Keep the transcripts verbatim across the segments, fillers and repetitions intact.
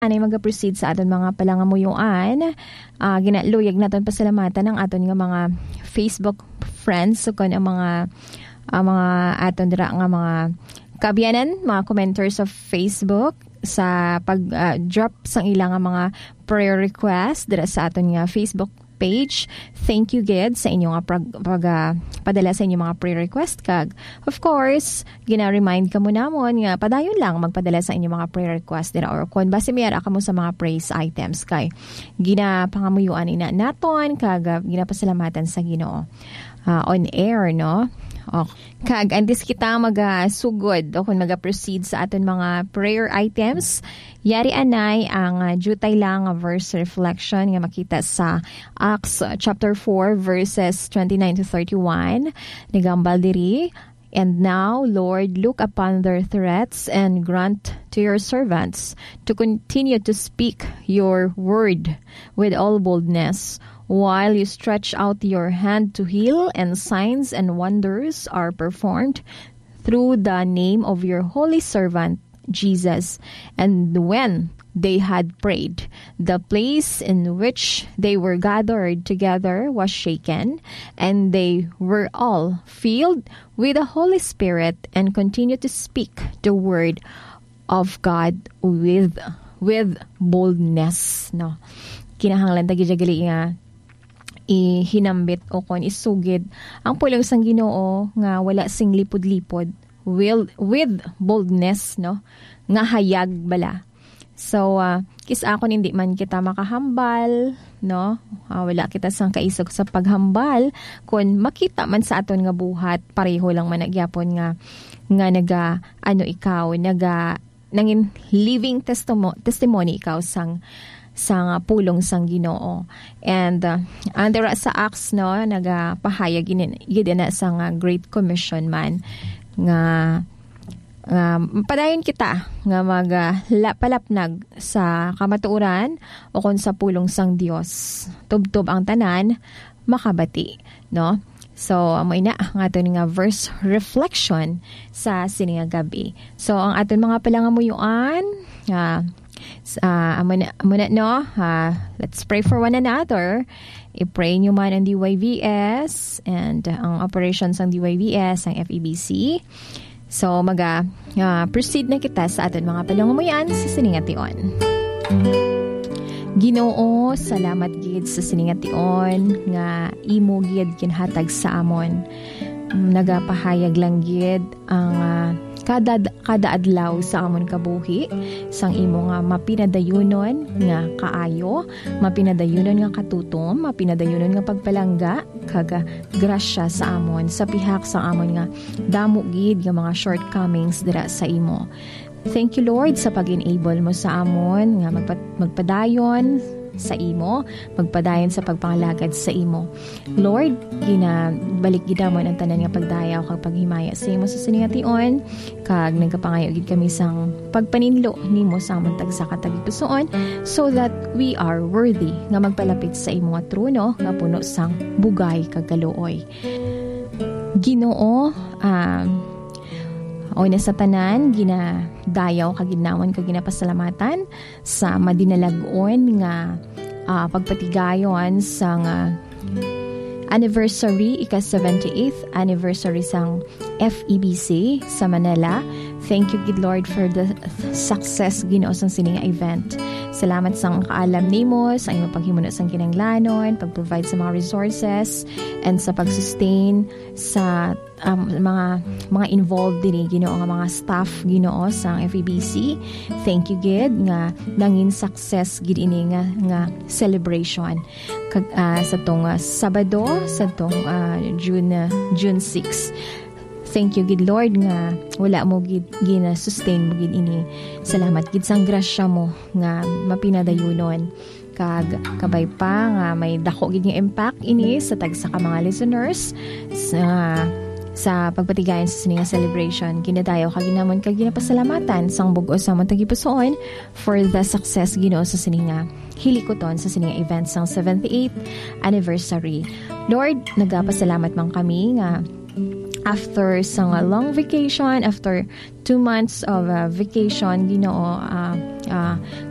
Anay mag-proceed sa aton mga palangamuyuan. Uh, ginaluyag naton pasalamatan ng aton nga mga Facebook friends. So kung ang mga, uh, mga aton dira nga mga kabiyanan, mga commenters of Facebook sa pag-drop uh, sang ilang nga mga prayer request dira sa aton nga Facebook page. Thank you, Gid, sa inyo nga pag, pag uh, padala sa inyo mga prayer request kag. Of course, gina-remind ka mo namon nga padayon lang magpadala sa inyo mga prayer request dira or kung base mayara ka mo sa mga praise items kay ginapangamuyuan ina naton kag uh, ginapasalamatan sa Ginoo uh, on air, no? Oh, kag antes kita magasugod o kung maga-proceed sa aton mga prayer items, yari anay ang uh, jutay lang uh, verse reflection nga makita sa Acts uh, chapter four verses twenty-nine to thirty-one. Nagambal diri, "And now, Lord, look upon their threats and grant to your servants to continue to speak your word with all boldness, while you stretch out your hand to heal, and signs and wonders are performed through the name of your holy servant, Jesus." And when they had prayed, the place in which they were gathered together was shaken, and they were all filled with the Holy Spirit and continued to speak the word of God with with boldness. No, kinahanglan tagi jagali nga ihinambit o kon isugid ang pulong sang Ginoo nga wala sing lipod-lipod with, with boldness, no, nga hayag bala. So uh, kis akon hindi man kita makahambal, no, uh, wala kita sang kaisog sa paghambal kun makita man sa aton nga buhat pareho lang man nagyapon nga nga naga ano ikaw naga nangin living testimony, testimony ikaw sang sa pulong sang Ginoo. And uh, under sa Acts, no, nagapahayag gid na sa nga Great Commission man nga um, padayon kita nga mag uh, palapnag sa kamatuoran o kon sa pulong sang Dios. Tubtob ang tanan makabati, no? So, amoy na ang aton nga verse reflection sa sininga gabi. So, ang aton mga palangamuyuan, uh, Uh, muna, muna, no? Uh, let's pray for one another. I-pray nyo man ang D Y V S and uh, ang operations ng D Y V S, ang F E B C. So, maga uh, proceed na kita sa aton mga palangamuyan sa siningation. Ginoo, salamat gid sa siningation nga imo gid kinhatag sa amon. Nagapahayag lang gid ang uh, kada kada adlaw sa amon kabuhi sang imo nga mapinadayunon nga kaayo, mapinadayunon nga katutom, mapinadayunon nga pagpalangga kaga grasya sa amon sa pihak sa amon nga damo gid nga mga shortcomings dira sa imo. Thank you, Lord, sa pag-enable mo sa amon nga magpa- magpadayon sa imo, magpadayon sa pagpangalagad sa imo. Lord, ginabalik gidamon ang tanan nga pagdayaw kag paghimaya sa imo sa siningation, kag nagkapangayo gid kami sang pagpaninlo nimo sa among tagsa ka tagipusoon, so that we are worthy nga magpalapit sa imo nga trono nga puno sang bugay kag kaluoy. Ginoo, um, o na sa tanan, ginadayaw kaginawan kag ginapasalamatan sa madinalag-on nga uh, pagpatigayon sang uh, anniversary, ika-seventy-eighth anniversary sang F E B C sa Manila. Thank you, good Lord, for the success Ginoo sang sininga event. Salamat sang kaalam nimo sa imong paghimuno sang kinahanglanon, pag-provide sa mga resources, and sa pag-sustain sa um, mga mga involved din Ginoo nga mga staff Ginoo sang F E B C. Thank you gid nga nangin success gid ini nga nga celebration kag uh, sa tong uh, Sabado sa tong uh, June uh, June sixth. Thank you, gid Lord, nga wala mo gid gina-sustain mo gid ini. Salamat gid sang grasya mo nga mapinadayunon. Kag kabay pa nga may dako gid nga impact ini sa tagsa ka mga listeners sa sa pagpatigayon sa sininga celebration. Kinadayo kag ginamon kag ginapasalamatan sang bug-o sa among tagipusoon for the success Ginoo sa sininga hilikoton sa sininga event sang seventy-eighth anniversary. Lord, nagapasalamat man kami nga after sang uh, long vacation, after two months of uh, vacation, Ginoo, uh, uh,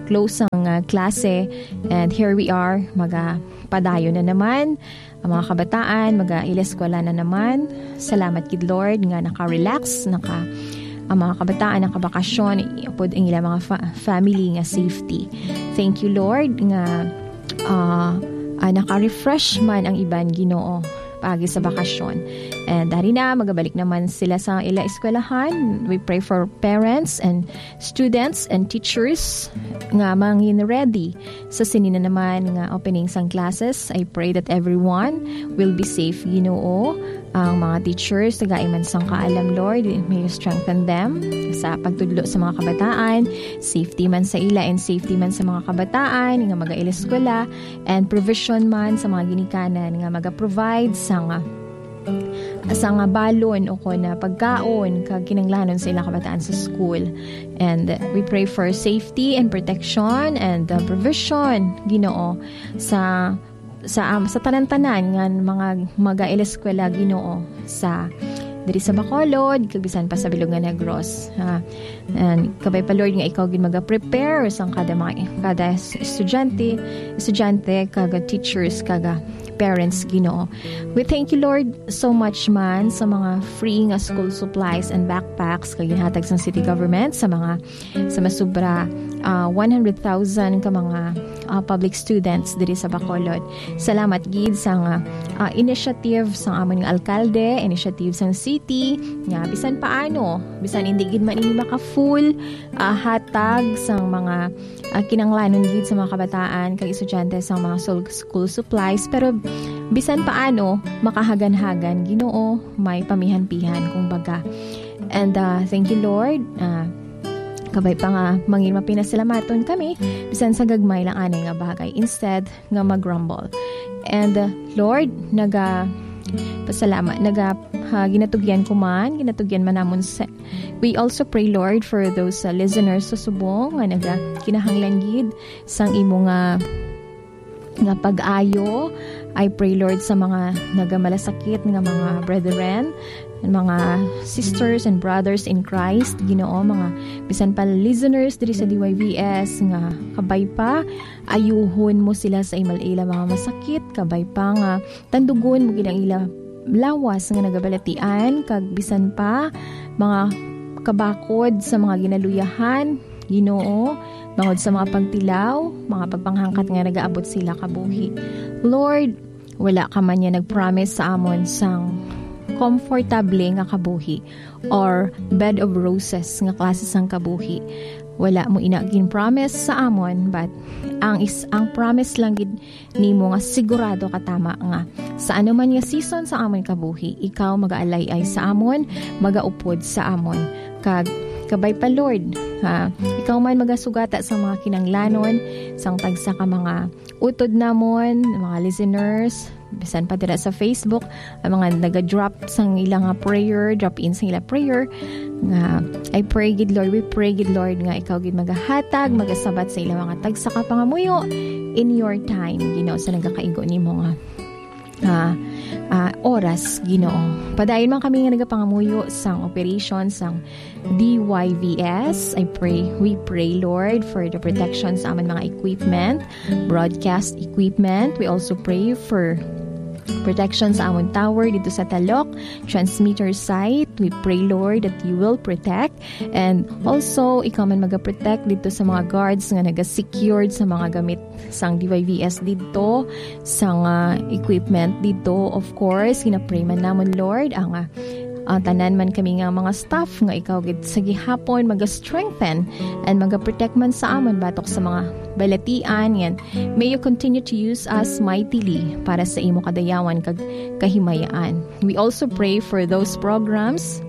close ang uh, klase. And here we are, magapadayo na naman. Ang mga kabataan, mag-ileskwela na naman. Salamat kid Lord nga naka-relax, naka ang mga kabataan nakabakasyon, upod ang ilang mga fa- family nga safety. Thank you Lord nga uh, uh, naka-refresh man ang iban Ginoo pagi sa bakasyon. And dari na, magabalik naman sila sa ila eskwelahan. We pray for parents and students and teachers nga mangin ready sa sinina naman nga opening sang classes. I pray that everyone will be safe, Ginoo. Ang mga teachers, tagaiman sang kaalam, Lord, may you strengthen them sa pagtudlo sa mga kabataan, safety man sa ila and safety man sa mga kabataan, nga mag-aileskwela, and provision man sa mga ginikanan, nga mag-provide sa nga sa nga balon o ko na pagkaon kag kinanglanon sa ilang kabataan sa school. And we pray for safety and protection and uh, provision, Ginoo, sa sa um, sa tanan-tanan nga mga mag-aileskwela, Ginoo, sa diri sa Bacolod, kabisan pa sa Bilongan Negros. Uh, and kabay pa Lord nga ikaw gid maga-prepare sang kada mga kada estudyante, estudyante kaga teachers kaga parents, Ginoo. We thank you Lord so much man sa mga free nga school supplies and backpacks kag ginhatag sa city government sa mga sa masubra uh, one hundred thousand ka mga uh, public students diri sa Bacolod. Salamat gid sa nga uh, initiative sang amon nga alkalde, initiative sang city nga bisan paano, bisan hindi gid man ini maka-full uh, hatag sang mga uh, kinanglanon gid sa mga kabataan kag estudyante sang mga school supplies, pero bisan paano makahagan-hagan, Ginoo, may pamihan-pihan kumbaga. And uh, thank you Lord, uh, kabay pa nga mangin mapinasalamaton kami bisan sa gagmay lang anay nga bagay instead nga mag-grumble. And uh, Lord, naga pasalamat, naga uh, ginatugyan ko man, ginatugyan man namon sa, we also pray Lord for those uh, listeners sa subong nga naga kinahanglan gid sang imo nga nga pag-ayo. I pray Lord sa mga nagamalasakit nga mga brethren, mga sisters and brothers in Christ, Ginoo, mga bisan pa listeners diri sa D Y V S nga kabay pa ayuhon mo sila sa imal-ila mga masakit, kabay pa nga tandugon mo gid ang ila lawas nga nagabalatian, kag bisan pa mga kabakod sa mga ginaluyahan, Ginoo, bangod sa mga pagtilaw, mga pagpanghangkat nga nagaabot sila kabuhi. Lord, wala ka man niya nagpromise sa amon sang komportable nga kabuhi or bed of roses nga klase sang kabuhi. Wala mo inagin promise sa amon, but ang is ang promise lang gid nimo nga sigurado katama nga sa ano man nga season sa amon kabuhi, ikaw mag-aalay-ay sa amon, magaupod sa amon. Kag kabay pa Lord, ha, ikaw man magasugata sa mga kinanglanon, sang tagsa ka mga utod namon, mga listeners, bisan pa dira sa Facebook, ang mga naga-drop sang ilang nga prayer, drop in sang ilang prayer, nga I pray gid Lord, we pray gid Lord nga ikaw gid magahatag, magasabat sa ilang mga tagsa ka pangamuyo in your time, Ginoo, sa nagakaigo nimo nga uh, uh, oras, Ginoo. Padayon man kami nga nagapangamuyo sang operation sang D Y V S. I pray, we pray Lord for the protection sa among mga equipment, broadcast equipment. We also pray for protection sa amon tower dito sa Talok, transmitter site. We pray Lord that you will protect, and also ikaw man maga-protect dito sa mga guards nga naga-secured sa mga gamit sang D Y V S dito, sang uh, equipment dito. Of course, ginapray man namon Lord ang uh, uh, tanan man kami nga mga staff nga ikaw gid sa gihapon maga-strengthen and maga-protect man sa amon batok sa mga balatian yan. May you continue to use us mightily para sa imo kadayawan kag kahimayaan. We also pray for those programs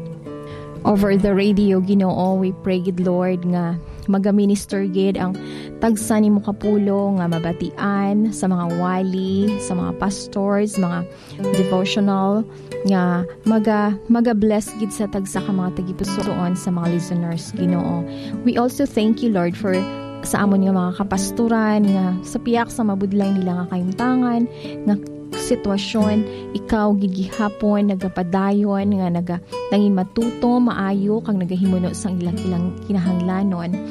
over the radio, Ginoo. We pray gid Lord nga maga-minister gid ang tagsa nimo kapulo nga mabatian sa mga wali, sa mga pastors, mga devotional nga maga maga-bless gid sa tagsa ka mga tagipusoon sa mga listeners, Ginoo. We also thank you Lord for sa amon nga mga kapasturan nga sa piyak sa mabudlay nila nga kayumtangan nga sitwasyon, ikaw gigihapon nagapadayon nga naga nangin matuto maayo kang nagahimuno sang ilang ilang kinahanglanon.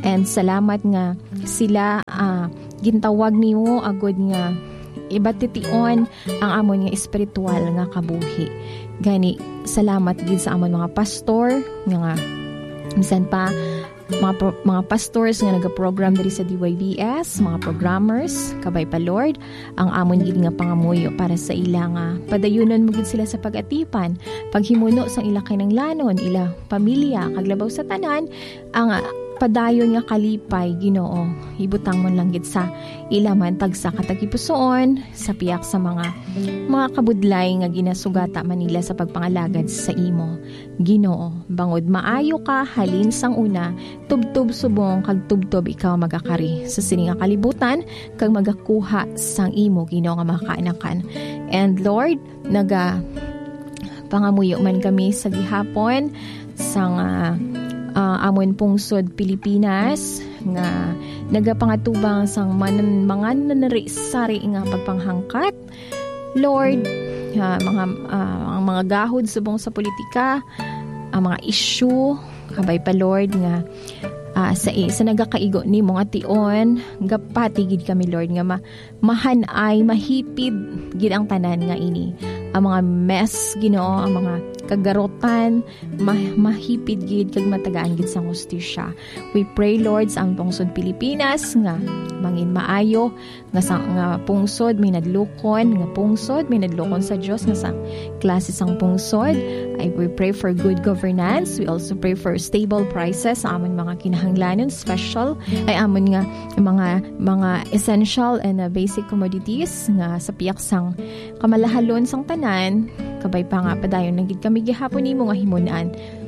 And salamat nga sila uh, gintawag nimo agud nga ibatitiun ang amon nga espiritual nga kabuhi. Gani, salamat gid sa amon mga pastor nga minsan pa mga pro, mga pastors nga naga-program diri sa D Y B S, mga programmers, kabay pa Lord, ang amon gid nga pangamuyo para sa ila nga padayunon mo gid sila sa pag-atipan, paghimuno sa ila kinahanglanon, ila pamilya, kaglabaw sa tanan, ang padayon nga kalipay, Ginoo, ibutang mo lang gid sa ilaman tagsa katagipusoon sa piyak sa mga mga kabudlay nga ginasugata manila sa pagpangalagad sa imo. Ginoo, bangod maayo ka halin sang una, tubtob subong kag tubtob ikaw magakari sa sini nga kalibutan kag magakuha sang imo, Ginoo, nga makaanakan. And Lord, naga pangamuyo man kami sa gihapon sang uh, Uh, amon pungsod Pilipinas nga nagapangatubang sang manan, mga nanari-sari nga pagpanghangkat. Lord, uh, mga uh, ang mga gahod subong sa politika, ang mga issue, kabay pa Lord nga uh, sa sa nagakaigo ni mga tion, gapatigid kami Lord nga ma, mahanay, mahipid gid ang tanan nga ini. Ang mga mess, Ginoo, ang mga kagarotan, ma- mahipid gid kag matagaan gid sang hustisya. We pray Lord sa ang pungsod Pilipinas nga mangin maayo nga sa nga pungsod may nadlukon, nga pungsod may nadlukon sa Dios nga sa klase sang pungsod. I we pray for good governance. We also pray for stable prices sa amon mga kinahanglanon, special ay amon nga mga mga essential and uh, basic commodities nga sa piyak sang kamalahalon sang tanan. Kabay pa nga padayon nagid kami gihapon nimo nga himun-an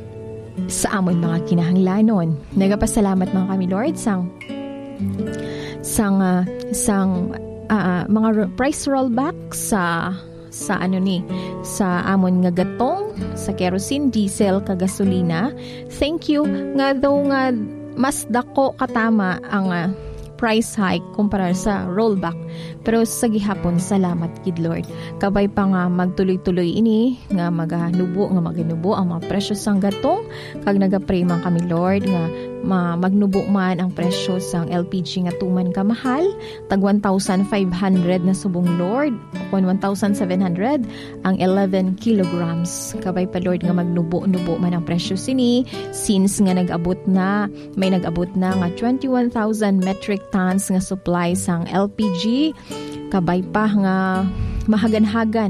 sa amon mga kinahanglanon. Nagapasalamat mga kami Lord sang sang uh, sang uh, mga price rollback sa sa ano ni sa amon nga gatong, sa kerosene, diesel, kag gasolina. Thank you nga daw nga mas dako katama ang uh, price hike kumpara sa rollback. Pero sa gihapon, salamat gid Lord. Kabay pa nga magtuloy-tuloy ini nga maganubo nga maganubo ang mga presyo sang gatong kag nagapray man kami Lord nga ma magnubo man ang presyo sang L P G nga tuman ka mahal, tag one thousand five hundred na subong Lord, kon one thousand seven hundred ang eleven kilograms. Kabay pa Lord nga magnubo-nubo man ang presyo sini since nga nag-abot na may nag-abot na nga twenty-one thousand metric tons nga supply sang L P G. Kabay pa nga mahagan-hagan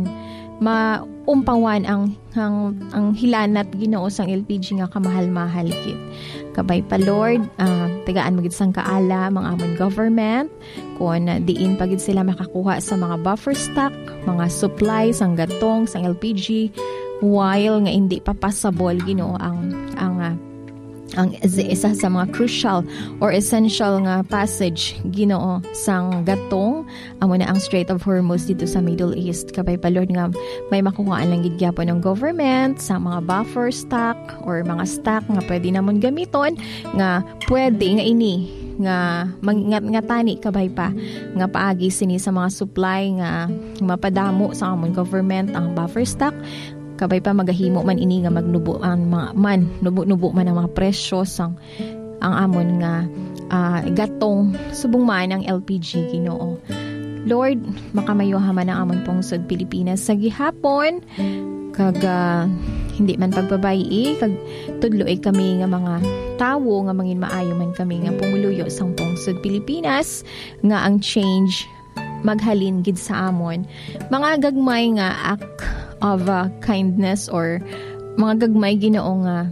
maumpawan ang ang, ang hilanat Ginoo sang L P G nga kamahal-mahal gid. Kabay pa Lord, uh, tagaan mo gid sang kaala mga amon government kun uh, diin pa gid sila makakuha sa mga buffer stock, mga supplies sang gatong sang L P G while nga hindi pa passable Ginoo ang ang uh, ang isa sa mga crucial or essential nga passage Ginoo sang gatong amo na ang Strait of Hormuz dito sa Middle East. Kabay pa Lord nga may makuhaan lang gid gyapon ng government sa mga buffer stock or mga stock nga pwede namon gamiton nga pwede nga ini nga mangingat nga tani kabay pa nga paagi sini sa mga supply nga mapadamo sa amon government ang buffer stock. Kabay pa magahimo man ini nga magnubo ang mga man nubo-nubo man ang mga presyo sang ang amon nga uh, gatong subong man ang L P G Ginoo. Lord, makamayoha man ang amon pungsod Pilipinas sa gihapon kag uh, hindi man pagbabayi kag tudloy kami nga mga tawo nga mangin maayo man kami nga pumuluyo sang pungsod Pilipinas nga ang change maghalin gid sa amon mga gagmay nga act of uh, kindness or mga gagmay Ginoo nga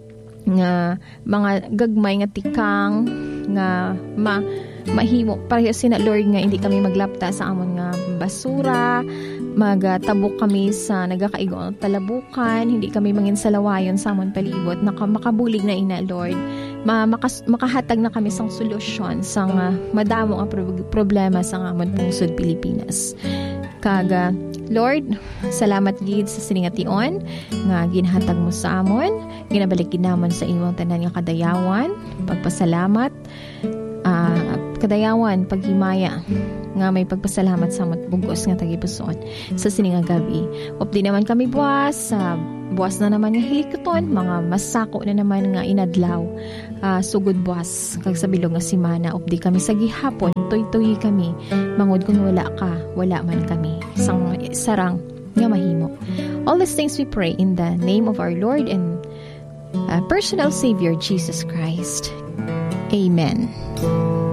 nga mga gagmay nga tikang nga ma mahimo pareho sina Lord nga hindi kami maglapta sa amon nga basura, magatabok kami sa nagakaigo talabukan, hindi kami mangin salawayon sa amon palibot, naka makabulig na ina Lord. Ma, makas, makahatag na kami sang solusyon sang uh, madamo ang pro- problema sa amon pungsod Pilipinas. Kaga Lord, salamat gid sa siningation nga ginhatag mo sa amon, ginabalik gid namon sa imong tanan nga kadayawan, pagpasalamat. uh, kadayawan, paghimaya, nga may pagpasalamat sa mat bugos nga tagipuson sa sininga gabi. Updi naman kami buwas, sa uh, buwas na naman nga hilikoton, mga masako na naman nga inadlaw, uh, sugod buwas, kag sa bilog nga simana, updi kami sa gihapon, tuy-tuy kami, mangod kung wala ka, wala man kami, sang sarang nga mahimo. All these things we pray in the name of our Lord and uh, personal Savior, Jesus Christ. Amen.